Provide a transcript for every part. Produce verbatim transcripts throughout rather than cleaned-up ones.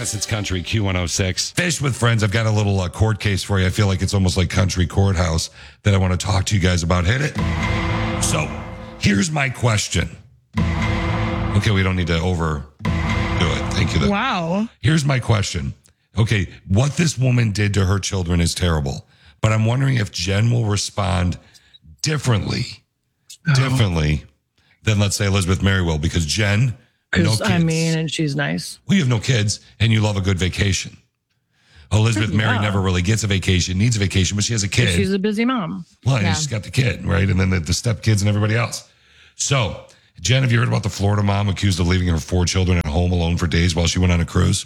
Yes, it's Country Q one oh six. Fish with Friends. I've got a little uh, court case for you. I feel like it's almost like Country Courthouse that I want to talk to you guys about. Hit it. So here's my question. Okay, we don't need to overdo it. Thank you. Wow. Here's my question. Okay, what this woman did to her children is terrible, but I'm wondering if Jen will respond differently, oh. differently than, let's say, Elizabeth Mary will, because Jen, no kids. I mean, and she's nice. Well, you have no kids, and you love a good vacation. Elizabeth yeah. Mary never really gets a vacation, needs a vacation, but she has a kid. She's a busy mom. Well, yeah. she's got the kid, right? And then the, the stepkids and everybody else. So, Jen, have you heard about the Florida mom accused of leaving her four children at home alone for days while she went on a cruise?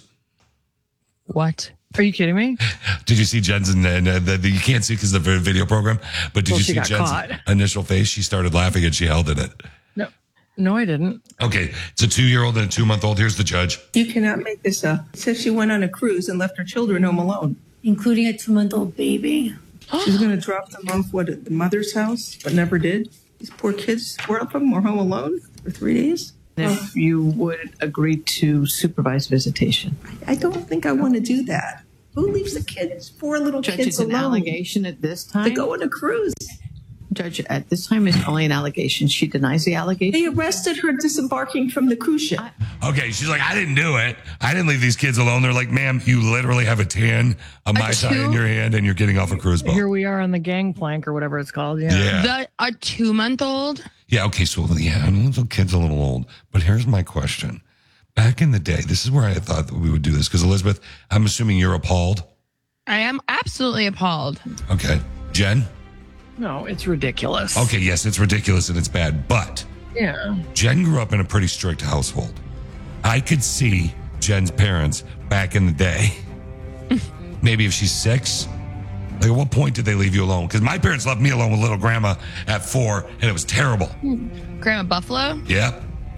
What? Are you kidding me? Did you see Jen's, and uh, the, the, you can't see because of the video program, but did well, you see Jen's caught. initial face? She started laughing and she held in it. No, no, I didn't. Okay, it's a two-year-old and a two-month-old. Here's the judge. You cannot make this up. It says she went on a cruise and left her children home alone. Including a two-month-old baby. She's going to drop them off, what, at the mother's house, but never did? These poor kids, four of them were home alone for three days? If you would agree to supervised visitation. I don't think I want to do that. Who leaves the kids, four little Judge, kids it's an alone? allegation at this time. To go on a cruise. Judge, at this time is only an allegation. She denies the allegation. They arrested her disembarking from the cruise ship. Okay, she's like, I didn't do it. I didn't leave these kids alone. They're like, ma'am, you literally have a tan, a Mai Tai in your hand, and you're getting off a cruise boat. Here we are on the gangplank or whatever it's called. Yeah. yeah. The, a two-month-old? Yeah, okay, so, yeah, I know the kid's a little old, but here's my question. Back in the day, this is where I thought that we would do this, because Elizabeth, I'm assuming you're appalled? I am absolutely appalled. Okay. Jen? No, it's ridiculous. Okay, yes, it's ridiculous and it's bad, but yeah, Jen grew up in a pretty strict household. I could see Jen's parents back in the day. Maybe if she's six, like at what point did they leave you alone? Because my parents left me alone with little grandma at four, and it was terrible. Grandma Buffalo? Yeah.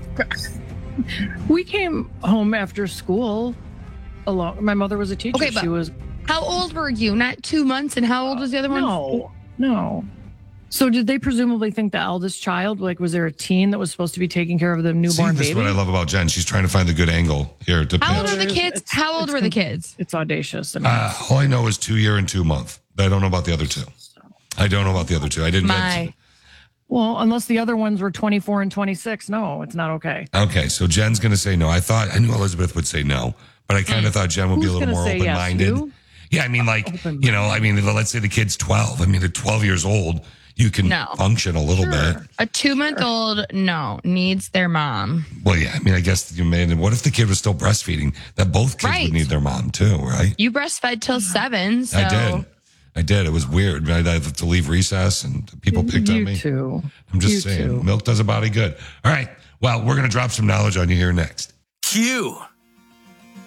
We came home after school alone. My mother was a teacher. Okay, but she was. How old were you? Not two months, and how old was the other one? No, no. So did they presumably think the eldest child, like, was there a teen that was supposed to be taking care of the newborn See, this baby? is what I love about Jen. She's trying to find the good angle here. To how old pitch. are the kids? It's, how old it's, were the kids? It's audacious. I mean, uh, all I know is two year and two month. But I don't know about the other two. I don't know about the other two. I didn't My. get Well, unless the other ones were twenty-four and twenty-six. No, it's not okay. Okay, so Jen's going to say no. I thought, I knew Elizabeth would say no, but I kind of mm. thought Jen would Who's be a little more say open-minded. Yes, you? Yeah, I mean, like, you know, I mean, let's say the kid's twelve. I mean, at twelve years old, you can no. function a little sure. bit. A two-month-old, sure. no, needs their mom. Well, yeah, I mean, I guess you made it. What if the kid was still breastfeeding? That both kids right. would need their mom, too, right? You breastfed till seven, so. I did. I did. It was weird. I had to leave recess, and people picked you on me. Too. I'm just you saying, too. milk does a body good. All right. Well, we're going to drop some knowledge on you here next. Q.